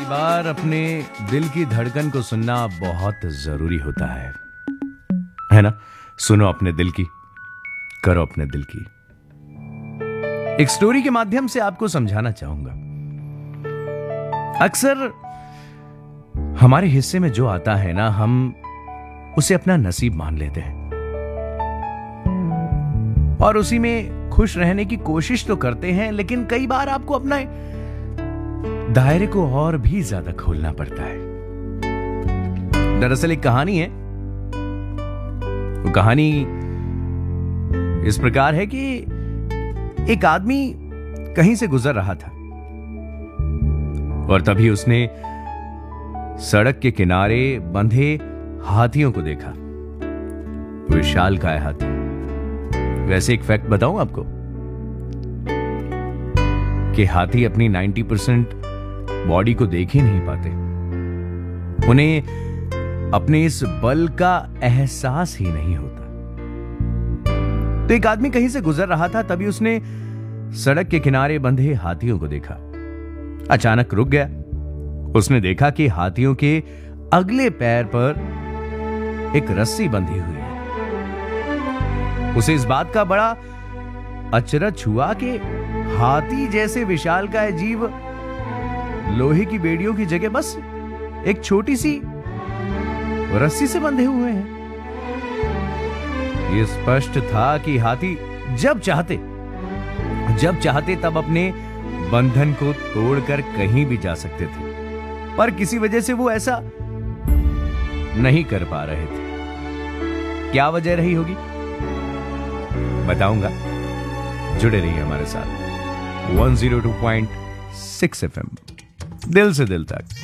कई बार अपने दिल की धड़कन को सुनना बहुत जरूरी होता है ना? सुनो अपने दिल की, करो अपने दिल की। एक स्टोरी के माध्यम से आपको समझाना चाहूंगा। अक्सर हमारे हिस्से में जो आता है ना, हम उसे अपना नसीब मान लेते हैं और उसी में खुश रहने की कोशिश तो करते हैं, लेकिन कई बार आपको अपना दायरे को और भी ज्यादा खोलना पड़ता है। दरअसल एक कहानी है। वो कहानी इस प्रकार है कि एक आदमी कहीं से गुजर रहा था और तभी उसने सड़क के किनारे बंधे हाथियों को देखा। विशालकाय हाथी। वैसे एक फैक्ट बताऊं आपको कि हाथी अपनी 90% बॉडी को देख ही नहीं पाते। उन्हें अपने इस बल का एहसास ही नहीं होता। तो एक आदमी कहीं से गुजर रहा था, तभी उसने सड़क के किनारे बंधे हाथियों को देखा। अचानक रुक गया। उसने देखा कि हाथियों के अगले पैर पर एक रस्सी बंधी हुई है। उसे इस बात का बड़ा अचरज हुआ कि हाथी जैसे विशालकाय जीव लोहे की बेड़ियों की जगह बस एक छोटी सी रस्सी से बंधे हुए हैं। यह स्पष्ट था कि हाथी जब चाहते तब अपने बंधन को तोड़कर कहीं भी जा सकते थे, पर किसी वजह से वो ऐसा नहीं कर पा रहे थे। क्या वजह रही होगी बताऊंगा। जुड़े रहिए हमारे साथ 102.6 FM, दिल से दिल तक।